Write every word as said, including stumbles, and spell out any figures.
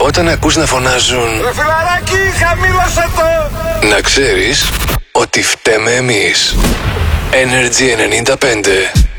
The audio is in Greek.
Όταν ακούς να φωνάζουν ρε φιλαράκι, χαμήλωσε το! να ξέρεις ότι φταίμε εμείς. Energy ενενήντα πέντε.